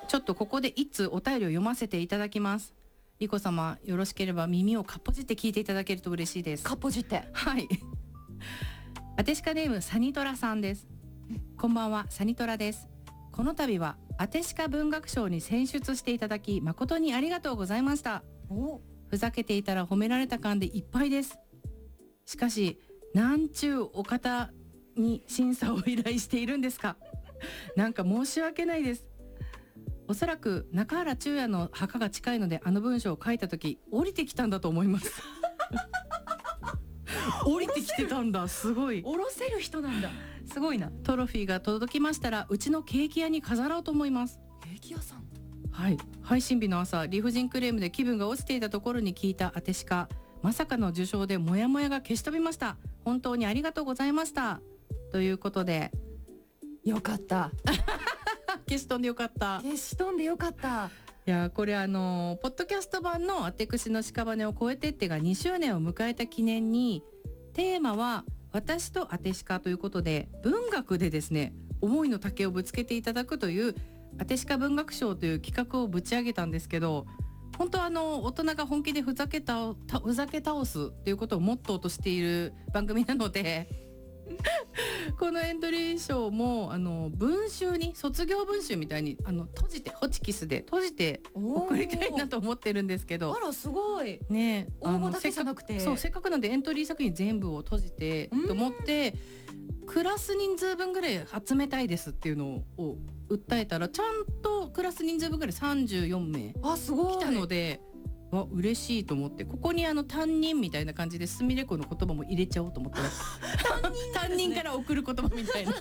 ちょっとここで一通お便りを読ませていただきます。リコ様、よろしければ耳をかっぽじって聞いていただけると嬉しいです。 かっぽじって。 はい。アテシカネームサニトラさんです。こんばんは、サニトラです。この度はアテシカ文学賞に選出していただき誠にありがとうございました。ふざけていたら褒められた感でいっぱいです。しかしなんちゅうお方に審査を依頼しているんですか。なんか申し訳ないです。おそらく中原中也の墓が近いので、あの文章を書いた時降りてきたんだと思います。降りてきてたんだ。すごい。 下ろせる人なんだ。すごいな。 トロフィーが届きましたらうちのケーキ屋に飾ろうと思います。 ケーキ屋さん。 はい。配信日の朝、理不尽クレームで気分が落ちていたところに聞いたアテシカ、まさかの受賞でモヤモヤが消し飛びました。本当にありがとうございました。ということで、 よかった。 消し飛んでよかった。 消し飛んでよかった。 いや、これポッドキャスト版のアテクシの屍を越えてってが2周年を迎えた記念に、テーマは私とアテシカということで、文学でですね、思いの丈をぶつけていただくというアテシカ文学賞という企画をぶち上げたんですけど、本当大人が本気でふざけ倒すということをモットーとしている番組なのでこのエントリー賞も文集に、卒業文集みたいに閉じて、ホチキスで閉じて送りたいなと思ってるんですけど。 あら、すごいね。 応募だけじゃなくて、 せっかくなんでエントリー作品全部を閉じてと思って、クラス人数分ぐらい集めたいですっていうのを訴えたら、ちゃんとクラス人数分ぐらい34名すごい来たので、嬉しいと思って、ここに担任みたいな感じでスミレコの言葉も入れちゃおうと思ってます。担任から送る言葉みたいな。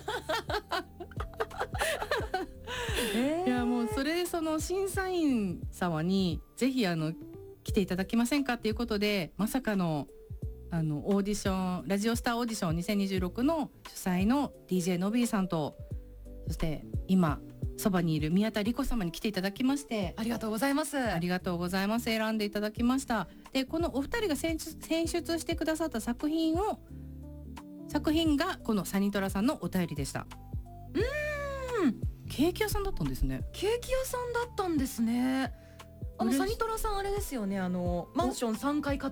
いや、もうそれでその審査員様にぜひ来ていただけませんかっていうことで、まさかのオーディション、ラジオスターオーディション2026の主催の DJ のびーさんと、そして今そばにいる宮田理子様に来ていただきまして、 ありがとうございます。 ありがとうございます。選んでいただきました。で、このお二人が選出してくださった作品がこのサニトラさんのお便りでした。ケーキ屋さんだったんですね。 ケーキ屋さんだったんですね。サニトラさんあれですよね、マンション3階買っ